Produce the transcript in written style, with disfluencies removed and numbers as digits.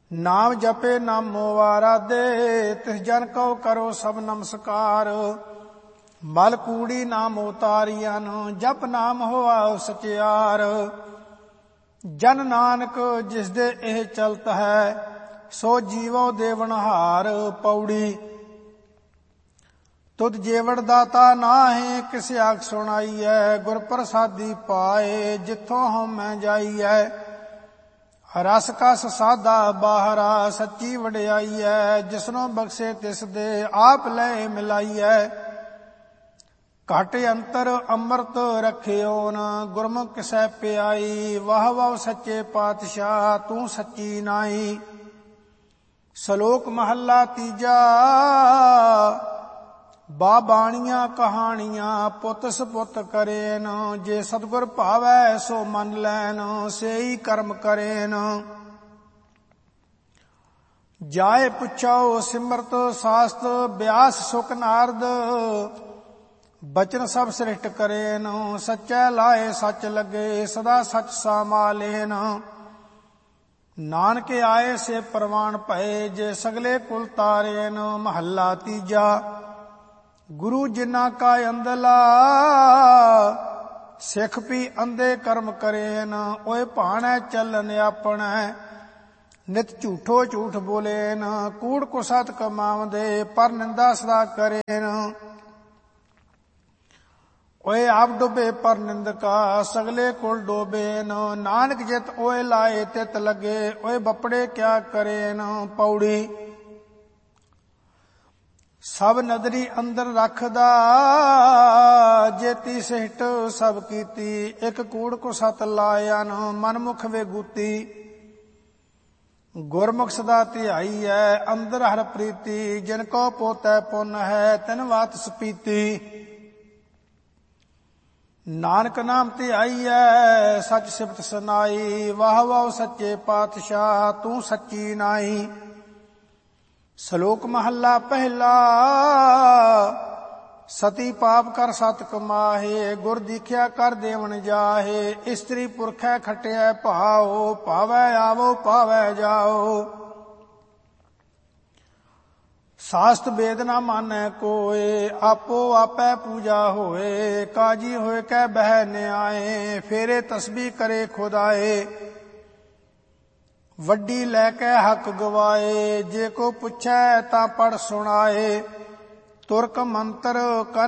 ਨਾਮ ਜਪੇ ਨਾਮੋ ਆਰਾਧੇ, ਤਿਸ ਜਨ ਕਉ ਕਰੋ ਸਭ ਨਮਸਕਾਰ। ਮਲ ਕੂੜੀ ਨਾਮ ਉਤਾਰੀਆਂ, ਜਪ ਨਾਮ ਹੋਆ ਸਚਿਆਰ। ਜਨ ਨਾਨਕ ਜਿਸ ਦੇ ਇਹ ਚਲਤ ਹੈ, ਸੋ ਜੀਵੋ ਦੇਵਨਹਾਰ। ਪੌੜੀ ਤੁਧ ਜੇਵੜ ਦਾਤਾ ਨਾਹੀਂ, ਕਿਸ ਆਖ ਸੁਣਾਈਐ। ਗੁਰ ਪ੍ਰਸਾਦੀ ਪਾਏ, ਜਿੱਥੋਂ ਹਉਮੈ ਜਾਈਐ। ਰਸ ਕਸ ਸਾਧਾ ਬਾਹਰਾ, ਸੱਚੀ ਵਡਿਆਈਐ। ਜਿਸਨੂੰ ਬਖਸ਼ੇ ਤਿਸ ਦੇ, ਆਪ ਲੈ ਮਿਲਾਈਐ। ਘਟ ਅੰਤਰ ਅੰਮ੍ਰਿਤ ਰਖਿਓਨ, ਗੁਰਮੁਖ ਕਿਸੈ ਪਿਆਈ। ਵਾਹ ਵਾਹ ਸੱਚੇ ਪਾਤਸ਼ਾਹ, ਤੂੰ ਸੱਚੀ ਨਾਈ। ਸ਼ਲੋਕ ਮਹੱਲਾ ਤੀਜਾ। ਬਾਣੀਆਂ ਕਹਾਣੀਆਂ ਪੁੱਤ ਸਪੁੱਤ ਕਰੇਨ, ਜੇ ਸਤਿਗੁਰ ਭਾਵੈ ਸੋ ਮੰਨ ਲੈਨ, ਸੇਈ ਕਰਮ ਕਰੇਨ। ਜਾਏ ਪੁੱਛੋ ਸਿਮਰਤ ਸਾਸਤ, ਬਿਆਸ ਸੁਖ ਨਾਰਦ। ਬਚਨ ਸਭ ਸ੍ਰਿਸ਼ਟ ਕਰੇਨ, ਸੱਚੈ ਲਾਏ ਸੱਚ ਲੱਗੇ, ਸਦਾ ਸੱਚ ਸਾਮਾਲੇਨ। ਨਾਨਕ ਆਏ ਸੇ ਪ੍ਰਵਾਨ ਭਏ, ਜੇ ਸਗਲੇ ਕੁਲ ਤਾਰੇਨ। ਮਹੱਲਾ ਤੀਜਾ। ਗੁਰੂ ਜਿਨ੍ਹਾਂ ਕਾ ਅੰਧਲਾ, ਸਿੱਖ ਵੀ ਅੰਧੇ ਕਰਮ ਕਰੇਨ। ਓਏ ਭਾਣੈ ਚੱਲਨ ਆਪਣੈ, ਨਿਤ ਝੂਠੋ ਝੂਠ ਬੋਲੇਨ। ਕੂੜ ਕੋ ਸਤ ਕਮਾਵਦੇ, ਪਰ ਨਿੰਦਾ ਸਦਾ ਕਰੇਨ। ਓਏ ਆਪ ਡੁਬੇ ਪਰ ਨਿੰਦਕਾ, ਸਗਲੇ ਕੁਲ ਡੋਬੇਨ। ਨਾਨਕ ਜਿਤ ਓਏ ਲਾਏ ਤਿਤ ਲੱਗੇ, ਓਏ ਬਪੜੇ ਕਿਆ ਕਰੇਨ। ਪੌੜੀ ਸਭ ਨਦਰੀ ਅੰਦਰ ਰੱਖਦਾ, ਜੇਤੀ ਸਿਹਟ ਸਭ ਕੀਤੀ। ਇੱਕ ਕੂੜ ਕੋ ਸਤ ਲਾਇਨ, ਮਨਮੁਖ ਵੇਗੂਤੀ। ਗੁਰਮੁਖ ਸਦਾ ਧਿਆਈ ਹੈ, ਅੰਦਰ ਹਰ ਪ੍ਰੀਤੀ। ਜਿਨ ਕੋ ਪੋਤੈ ਪੁੰਨ ਹੈ, ਤਿਨ ਵਾਤ ਸਪੀਤੀ। ਨਾਨਕ ਨਾਮ ਧਿਆਈਐ, ਸਚ ਸਿਫਤ ਸੁਨਾਈ। ਵਾਹ ਵਾਹ ਸੱਚੇ ਪਾਤਸ਼ਾਹ, ਤੂੰ ਸੱਚੀ ਨਾਈ। ਸ਼ਲੋਕ ਮਹੱਲਾ ਪਹਿਲਾ। ਸਤੀ ਪਾਪ ਕਰ ਸਤ ਕਮਾਹੇ, ਗੁਰ ਦੀਖਿਆ ਕਰ ਦੇਵਨ ਜਾਹੇ। ਇਸਤਰੀ ਪੁਰਖੈ ਖਟਿਐ ਭਾਉ, ਭਾਵੈ ਆਵੋ ਭਾਵੈ ਜਾਓ। ਸਾਸਤ ਵੇਦ ਨਾ ਮਾਨੈ ਕੋਏ, ਆਪੋ ਆਪੈ ਪੂਜਾ ਹੋਏ। ਕਾਜੀ ਹੋਏ ਕੈ ਬਹਿ ਨਿਆਏ, ਫੇਰੇ ਤਸਬੀਹ ਕਰੇ ਖੁਦਾਏ। ਵੱਡੀ ਲੈ ਕੇ ਹੱਕ ਗਵਾਏ, ਜੇ ਕੋ ਪੁੱਛੈ ਤਾਂ ਪੜ ਸੁਣਾਏ। ਤੁਰਕ ਮੰਤਰ